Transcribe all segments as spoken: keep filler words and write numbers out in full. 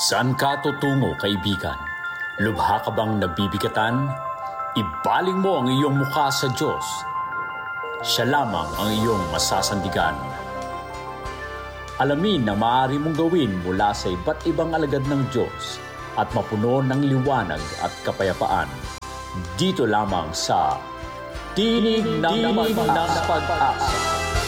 Saan ka tutungo, kaibigan? Lubha ka bang nabibigatan? Ibaling mo ang iyong mukha sa Diyos. Siya lamang ang iyong masasandigan. Alamin ang maaari mong gawin mula sa iba't ibang alagad ng Diyos at mapuno ng liwanag at kapayapaan. Dito lamang sa Tinig ng Pag-asa.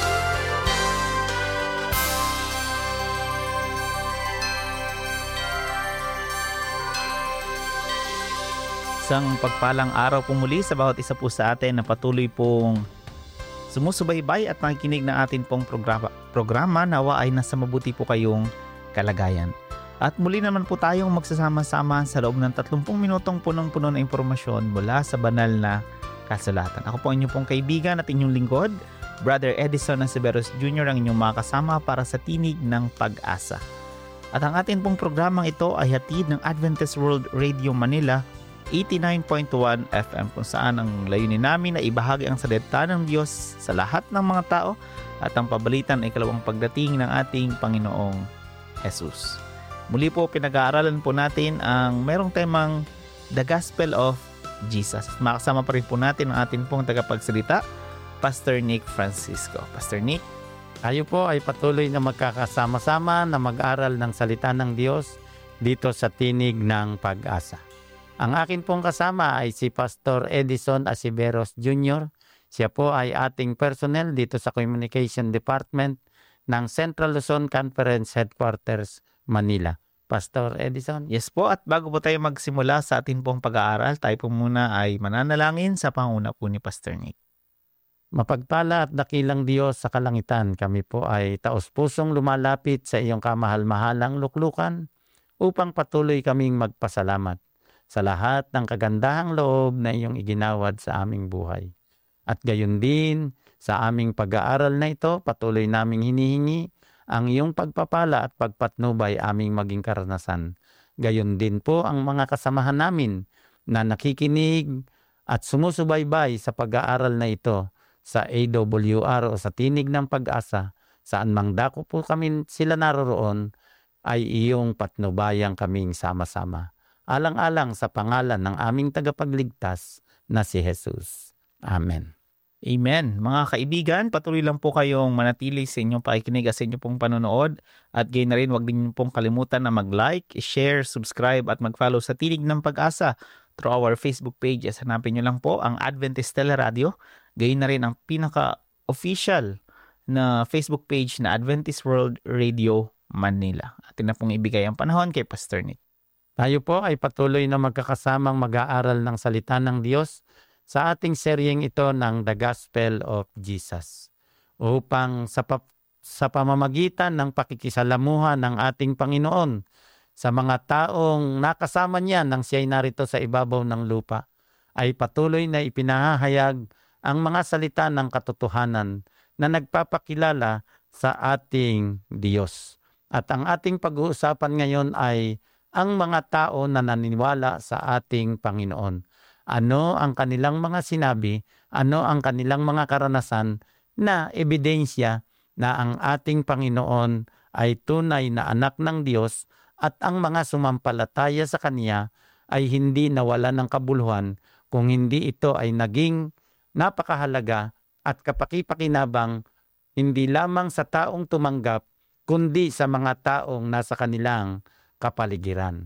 Isang pagpalang araw po muli sa bawat isa po sa atin na patuloy pong sumusubaybay at nakikinig ng atin pong programa, programa nawa ay nasa mabuti po kayong kalagayan. At muli naman po tayong magsasama-sama sa loob ng tatlumpung minutong punong-puno na impormasyon mula sa banal na kasulatan. Ako po ang inyong pong kaibigan at inyong lingkod, Brother Edison Aceveros Junior ang inyong mga kasama para sa Tinig ng Pag-asa. At ang atin pong programang ito ay hatid ng Adventist World Radio Manila eighty-nine point one F M, kung saan ang layunin namin na ibahagi ang salita ng Diyos sa lahat ng mga tao at ang pabalitan ay ikalawang pagdating ng ating Panginoong Jesus. Muli po pinag-aaralan po natin ang merong temang The Gospel of Jesus. Makasama pa rin po natin ang ating pong tagapagsalita, Pastor Nick Francisco. Pastor Nick. Tayo po ay patuloy na magkakasama-sama na mag-aral ng salita ng Diyos dito sa Tinig ng Pag-asa. Ang akin pong kasama ay si Pastor Edison Aceveros Junior Siya po ay ating personnel dito sa Communication Department ng Central Luzon Conference Headquarters, Manila. Pastor Edison? Yes po, at bago po tayo magsimula sa ating pong pag-aaral, tayo po muna ay mananalangin sa panguna po ni Pastor Nick. Mapagpala at dakilang Diyos sa kalangitan, kami po ay taos-pusong lumalapit sa iyong kamahal-mahalang luklukan upang patuloy kaming magpasalamat sa lahat ng kagandahang loob na iyong iginawad sa aming buhay. At gayon din, sa aming pag-aaral na ito, patuloy naming hinihingi ang iyong pagpapala at pagpatnubay aming maging karanasan. Gayon din po ang mga kasamahan namin na nakikinig at sumusubaybay sa pag-aaral na ito sa A W R o sa Tinig ng Pag-asa, saan mang dako po kami sila naroroon, ay iyong patnubayang kaming sama-sama. Alang-alang sa pangalan ng aming tagapagligtas na si Jesus. Amen. Amen. Mga kaibigan, patuloy lang po kayong manatili sa inyong pakikinig at sa inyong pong panonood. At gayon na rin, huwag din pong kalimutan na mag-like, share, subscribe at mag-follow sa Tinig ng Pag-asa through our Facebook page. As hanapin nyo lang po ang Adventist Teleradio. Gayon na rin ang pinaka-official na Facebook page na Adventist World Radio Manila. Atin na pong ibigay ang panahon kay Pastor Nick. Tayo po ay patuloy na magkakasamang mag-aaral ng salita ng Diyos sa ating seryeng ito ng The Gospel of Jesus, upang sa, pa- sa pamamagitan ng pakikisalamuha ng ating Panginoon sa mga taong nakasama niya nang siya'y narito sa ibabaw ng lupa, ay patuloy na ipinahahayag ang mga salita ng katotohanan na nagpapakilala sa ating Diyos. At ang ating pag-uusapan ngayon ay ang mga tao na naniniwala sa ating Panginoon. Ano ang kanilang mga sinabi, ano ang kanilang mga karanasan na ebidensya na ang ating Panginoon ay tunay na anak ng Diyos at ang mga sumampalataya sa Kanya ay hindi nawalan ng kabuluhan kung hindi ito ay naging napakahalaga at kapakipakinabang hindi lamang sa taong tumanggap kundi sa mga taong nasa kanilang kapaligiran.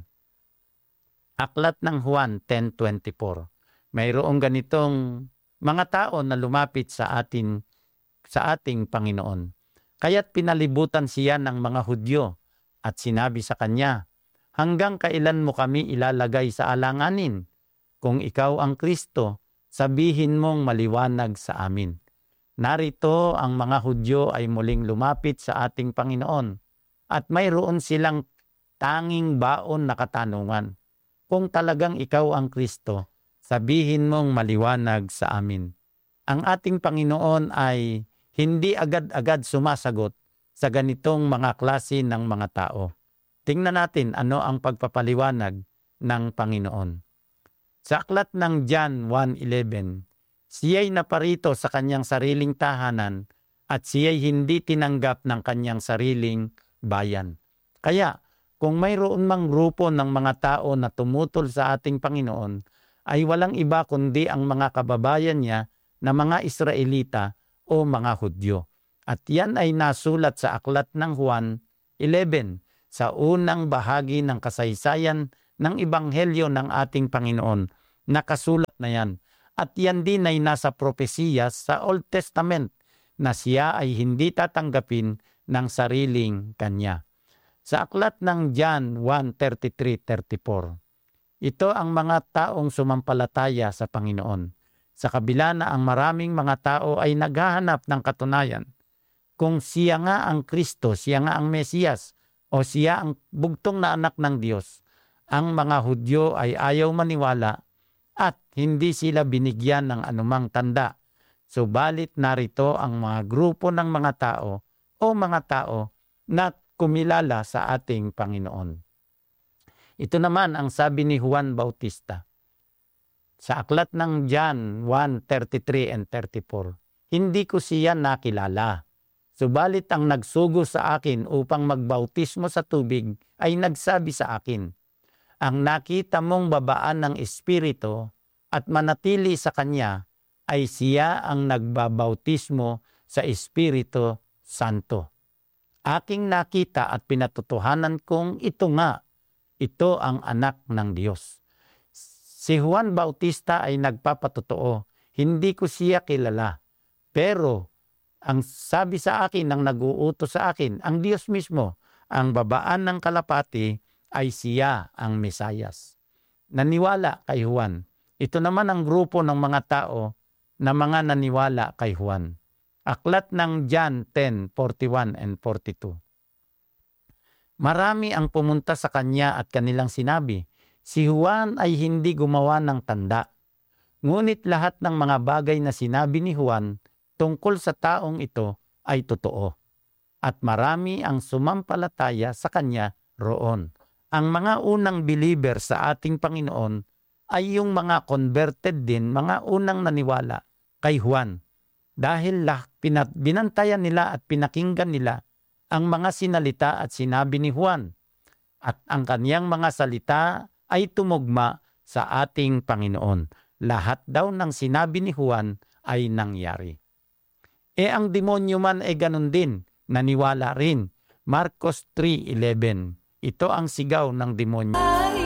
Aklat ng Juan ten twenty-four. Mayroong ganitong mga tao na lumapit sa atin sa ating Panginoon. Kaya't pinalibutan siya ng mga Hudyo at sinabi sa kanya, "Hanggang kailan mo kami ilalagay sa alanganin? Kung ikaw ang Kristo, sabihin mong maliwanag sa amin." Narito ang mga Hudyo ay muling lumapit sa ating Panginoon at mayroon silang tanging baon na katanungan. Kung talagang ikaw ang Kristo, sabihin mong maliwanag sa amin. Ang ating Panginoon ay hindi agad-agad sumasagot sa ganitong mga klase ng mga tao. Tingnan natin ano ang pagpapaliwanag ng Panginoon. Sa aklat ng John one eleven, siya'y naparito sa kanyang sariling tahanan at siya'y hindi tinanggap ng kanyang sariling bayan. Kaya kung mayroon mang grupo ng mga tao na tumutol sa ating Panginoon, ay walang iba kundi ang mga kababayan niya na mga Israelita o mga Hudyo. At yan ay nasulat sa aklat ng Juan eleven, sa unang bahagi ng kasaysayan ng Ebanghelyo ng ating Panginoon. Nakasulat na yan. At yan din ay nasa propesiya sa Old Testament na siya ay hindi tatanggapin ng sariling kanya. Sa aklat ng John one thirty-three thirty-four, ito ang mga taong sumampalataya sa Panginoon. Sa kabila na ang maraming mga tao ay naghahanap ng katunayan kung siya nga ang Kristo, siya nga ang Mesiyas, o siya ang bugtong na anak ng Diyos, ang mga Hudyo ay ayaw maniwala at hindi sila binigyan ng anumang tanda. Subalit narito ang mga grupo ng mga tao o mga tao na kumilala sa ating Panginoon. Ito naman ang sabi ni Juan Bautista sa aklat ng John one thirty-three and thirty-four, hindi ko siya nakilala. Subalit ang nagsugo sa akin upang magbautismo sa tubig ay nagsabi sa akin, ang nakita mong babaan ng Espiritu at manatili sa Kanya ay siya ang nagbabautismo sa Espiritu Santo. Aking nakita at pinatutuhanan kong ito nga, ito ang anak ng Diyos. Si Juan Bautista ay nagpapatotoo, hindi ko siya kilala, pero ang sabi sa akin ng nag-uutos sa akin, ang Diyos mismo, ang babaan ng kalapati ay siya ang Mesayas. Naniwala kay Juan. Ito naman ang grupo ng mga tao na mga naniwala kay Juan. Aklat ng John ten forty-one and forty-two. Marami ang pumunta sa kanya at kanilang sinabi, si Juan ay hindi gumawa ng tanda. Ngunit lahat ng mga bagay na sinabi ni Juan tungkol sa taong ito ay totoo. At marami ang sumampalataya sa kanya roon. Ang mga unang believer sa ating Panginoon ay yung mga converted din, mga unang naniwala kay Juan. Dahil lah, pinat, binantayan nila at pinakinggan nila ang mga sinalita at sinabi ni Juan. At ang kaniyang mga salita ay tumugma sa ating Panginoon. Lahat daw ng sinabi ni Juan ay nangyari. E ang demonyo man ay ganun din, naniwala rin. Marcos three eleven. Ito ang sigaw ng demonyo.